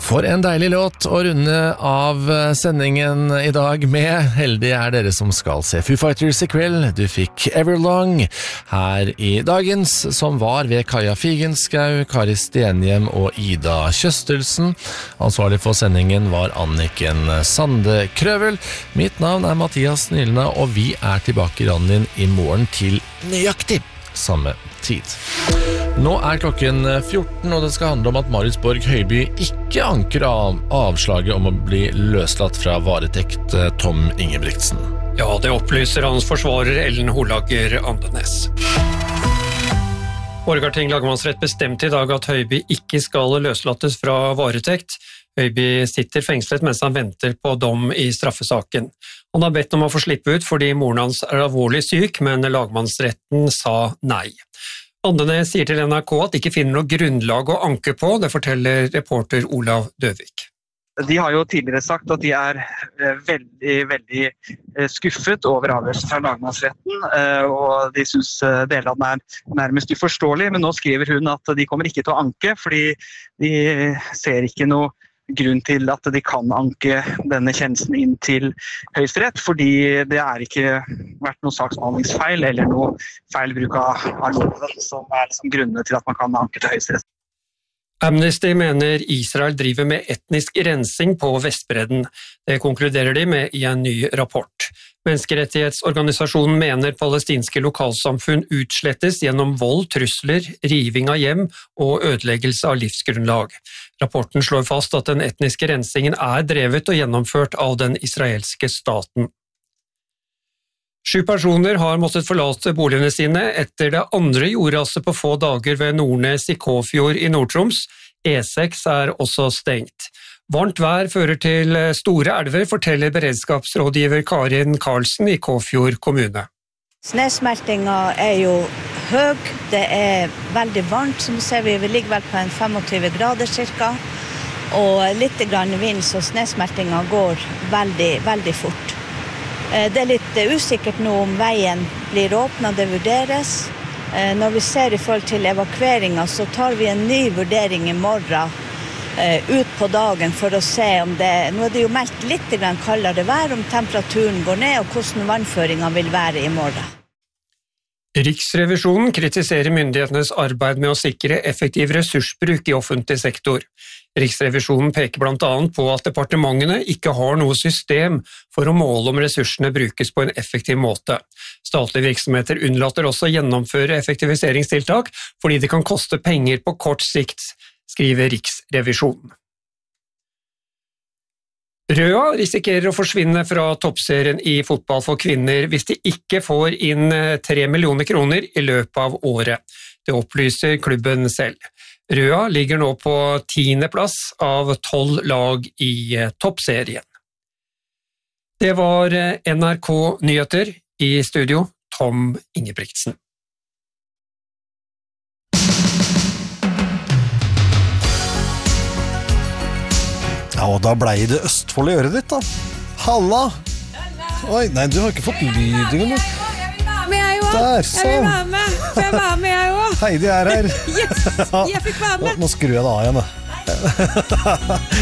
For en deilig låt å runde av sendingen i dag med. Heldig dere som skal se Foo Fighters i kveld. Du fikk Everlong her i dagens, som var ved Kaja Figenschou, Kari Stenhjem og Ida Kjøstelsen. Ansvarlig for sendingen var Anniken Sande Krøvel. Mitt navn Mathias Nylna, og vi tilbake i radioen i morgen til nøyaktig samme tid. Nå klokken 14, og det skal handle om at Marius Borg Høiby ikke anker av avslaget om å bli løslatt fra varetekt Tom Ingebrigtsen. Ja, det opplyser hans forsvarer Ellen Holager Andenes. Borgarting lagmannsrett bestemte i dag at Høiby ikke skal løslattes fra varetekt. Høiby sitter fengslet mens han venter på dom i straffesaken. Han har bedt om å få slippe ut fordi moren hans alvorlig syk, men lagmannsretten sa nei. Andenes sier til NRK at de ikke finner noe grunnlag å anke på, det forteller reporter Olav Døvik. De har jo tidligere sagt at de veldig skuffet over avgjørelsen fra lagmannsretten, og de synes deler av den nærmest uforståelig, men nå skriver hun at de kommer ikke til å anke, fordi de ser ikke noe grunn til at de kan anke denne kjennelsen inn til Høyesterett, fordi det ikke vært noen saksbehandlingsfeil eller noe feil bruk av loven som liksom grunnene til at man kan anke til Høyesterett. Amnesty mener Israel driver med etnisk rensing på Vestbredden. Det konkluderer de med i en ny rapport. Menneskerettighetsorganisasjonen mener palestinske lokalsamfunn utslettes gjennom vold, trusler, riving av hjem og ødeleggelse av livsgrunnlag. Rapporten slår fast at den etniske rensingen drevet og gjennomført av den israelske staten. 7 personer har måttet forlate boligene sine etter det andre jordraset på få dager ved Nordnes i Kåfjord i Nord-Troms. E6 også stengt. Varmt vær fører til store elver, forteller beredskapsrådgiver Karin Karlsen i Kåfjord kommune. Snesmeltinga jo høy, det veldig varmt, som du ser, vi ligger vel på en 25 grader cirka, og litt grann vind, så snesmeltinga går veldig, veldig fort. Det litt usikkert nå om veien blir åpnet, det vurderes. Når vi ser i forhold til evakueringen, så tar vi en ny vurdering i morgen ut på dagen for å se om nå det jo meldt litt kaldere vær, om temperaturen går ned og hvordan vannføringen vil være i morgen. Riksrevisjonen kritiserer myndighetenes arbeid med å sikre effektiv ressursbruk i offentlig sektor. Riksrevisjonen peker blant annet på at departementene ikke har noe system for å måle om ressursene brukes på en effektiv måte. Statlige virksomheter unnlater også å gjennomføre effektiviseringstiltak fordi det kan koste penger på kort sikt, skriver Riksrevisjonen. Røa risikerer å forsvinne fra toppserien i fotball for kvinner hvis de ikke får inn 3 millioner kroner i løpet av året. Det opplyser klubben selv. Røa ligger nå på 10. plass av 12 lag i toppserien. Det var NRK Nyheter, i studio Tom Ingebrigtsen. Ja, og da ble det Østfold i øret ditt da. Halla! Oi, nei, du har ikke fått lydingen. Der, sånn. Jeg vil være med. Får jeg være med, jeg også? Heidi her. Yes, jeg fikk være med. Nå skrur jeg det av igjen da.